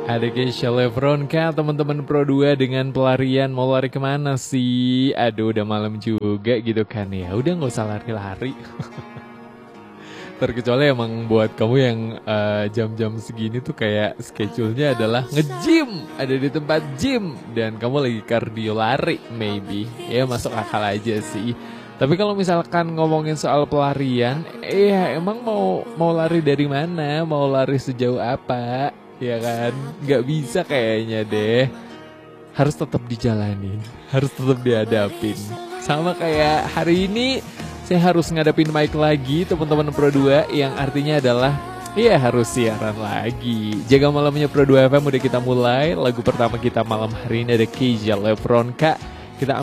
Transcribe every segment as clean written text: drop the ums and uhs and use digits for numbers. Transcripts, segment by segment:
Ada Keisha Levron kah teman-teman Pro 2 dengan pelarian mau lari kemana sih? Aduh udah malam juga gitu kan ya. Udah nggak usah lari-lari. Terkecuali emang buat kamu yang jam-jam segini tuh kayak schedule-nya adalah nge-gym, ada di tempat gym dan kamu lagi cardio lari maybe. Ya masuk akal aja sih. Tapi kalau misalkan ngomongin soal pelarian, emang mau lari dari mana? Mau lari sejauh apa? Ya kan? Nggak bisa kayaknya deh. Harus tetap dijalanin, harus tetap dihadapin. Sama kayak hari ini saya harus ngadapin mic lagi teman-teman Pro 2 yang artinya adalah harus siaran lagi. Jaga malamnya Pro 2 FM udah kita mulai. Lagu pertama kita malam hari ini ada Keisha Levron Kak. Kita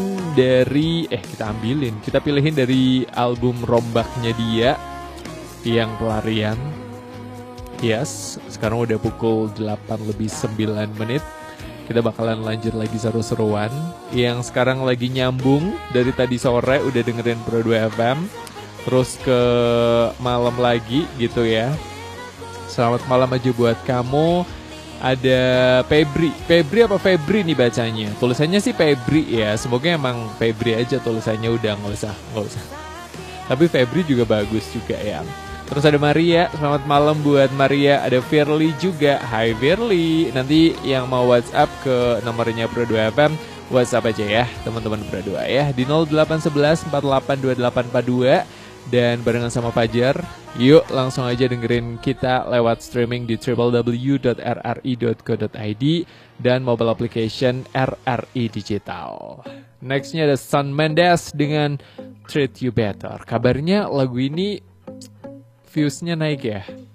pilihin dari album rombaknya dia yang pelarian. Yes, sekarang udah pukul 8:09. Kita bakalan lanjut lagi seru-seruan. Yang sekarang lagi nyambung dari tadi sore udah dengerin Pro 2 FM. Terus ke malam lagi gitu ya. Selamat malam aja buat kamu. Ada Febri apa Febri nih bacanya? Tulisannya sih Febri ya. Semoga emang Febri aja tulisannya, udah nggak usah. Tapi Febri juga bagus juga ya. Terus ada Maria, selamat malam buat Maria. Ada Firly juga, hai Firly. Nanti yang mau WhatsApp ke nomornya Pro 2 FM, WhatsApp aja ya teman-teman Pro 2 ya. Di 0811 482842. Dan barengan sama Fajar, yuk langsung aja dengerin kita lewat streaming di www.rri.co.id dan mobile application RRI Digital. Nextnya ada Shawn Mendes dengan Treat You Better. Kabarnya lagu ini viewsnya naik ya.